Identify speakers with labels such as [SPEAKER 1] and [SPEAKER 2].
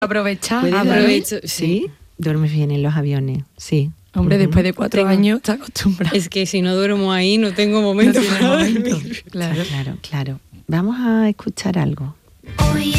[SPEAKER 1] Aprovechar.
[SPEAKER 2] Aprovecho,
[SPEAKER 3] Sí, duermes bien en los aviones, sí.
[SPEAKER 1] Hombre, después de 4 años está acostumbrado.
[SPEAKER 2] Es que si no duermo ahí no tengo momento
[SPEAKER 1] No tiene
[SPEAKER 2] para
[SPEAKER 1] momento.
[SPEAKER 2] dormir.
[SPEAKER 1] Claro.
[SPEAKER 3] Claro. Vamos a escuchar algo.
[SPEAKER 4] Hoy